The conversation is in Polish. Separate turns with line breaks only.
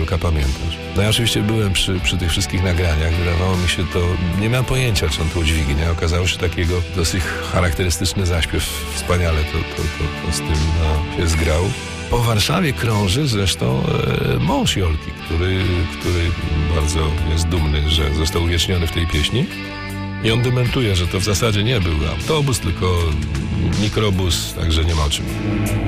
Jolka, pamiętasz? No ja oczywiście byłem przy tych wszystkich nagraniach. Wydawało mi się to, nie miałem pojęcia, czy on to udźwignie. Okazało się takiego dosyć charakterystyczny zaśpiew. Wspaniale to z tym się zgrał. Po Warszawie krąży zresztą mąż Jolki, który bardzo jest dumny, że został uwieczniony w tej pieśni. I on dementuje, że to w zasadzie nie był autobus, tylko mikrobus, także nie ma o czym.